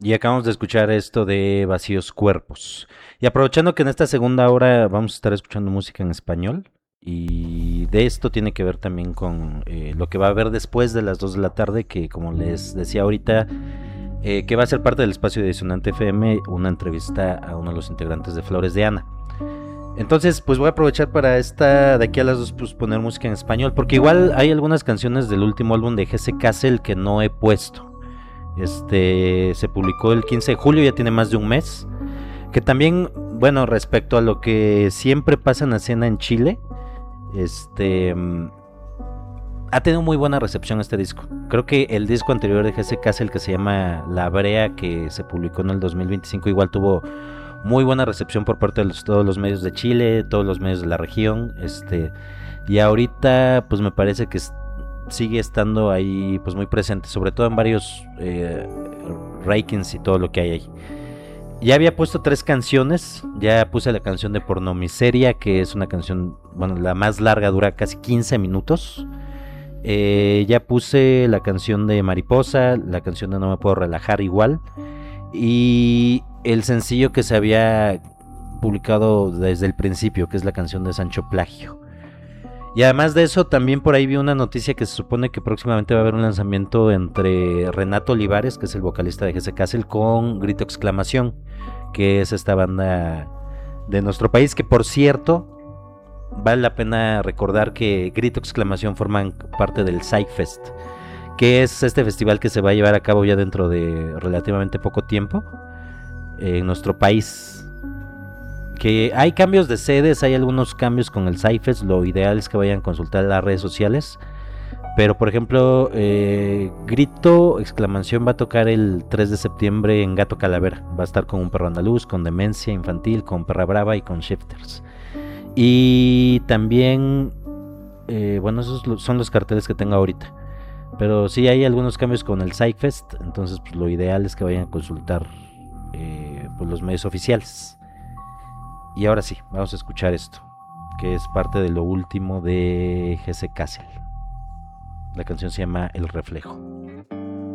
Y acabamos de escuchar esto de Vacíos Cuerpos. Y aprovechando que en esta segunda hora vamos a estar escuchando música en español. Y de esto tiene que ver también con lo que va a haber después de las 2 de la tarde, que como les decía ahorita, que va a ser parte del espacio de Disonante FM, una entrevista a uno de los integrantes de Flores de Ana. Entonces, pues voy a aprovechar para esta, de aquí a las 2, pues poner música en español, porque igual hay algunas canciones del último álbum de G.C. Castle que no he puesto. Se publicó el 15 de julio, ya tiene más de un mes. Que también, bueno, respecto a lo que siempre pasa en la escena en Chile, ha tenido muy buena recepción este disco. Creo que el disco anterior de G.C. Castle, que se llama La Brea, que se publicó en el 2025, igual tuvo muy buena recepción por parte de todos los medios de Chile, todos los medios de la región. Y ahorita, pues me parece que sigue estando ahí, pues muy presente, sobre todo en varios rankings y todo lo que hay ahí. Ya había puesto 3 canciones. Ya puse la canción de Pornomiseria, que es una canción, bueno, la más larga, dura casi 15 minutos. Ya puse la canción de Mariposa, la canción de No me puedo relajar igual, y el sencillo que se había publicado desde el principio, que es la canción de Sancho Plagio. Y además de eso, también por ahí vi una noticia que se supone que próximamente va a haber un lanzamiento entre Renato Olivares, que es el vocalista de G.C. Castle, con Grito Exclamación, que es esta banda de nuestro país, que por cierto, vale la pena recordar que Grito Exclamación forman parte del Psyfest, que es este festival que se va a llevar a cabo ya dentro de relativamente poco tiempo en nuestro país. Que hay cambios de sedes, hay algunos cambios con el Psyfest. Lo ideal es que vayan a consultar las redes sociales. Pero por ejemplo, Grito Exclamación va a tocar el 3 de septiembre en Gato Calavera. Va a estar con Un Perro Andaluz, con Demencia Infantil, con Perra Brava y con Shifters. Y también, bueno, esos son los carteles que tengo ahorita. Pero sí hay algunos cambios con el Psyfest. Entonces pues, lo ideal es que vayan a consultar pues, los medios oficiales. Y ahora sí, vamos a escuchar esto, que es parte de lo último de G.C. Castle. La canción se llama El Reflejo.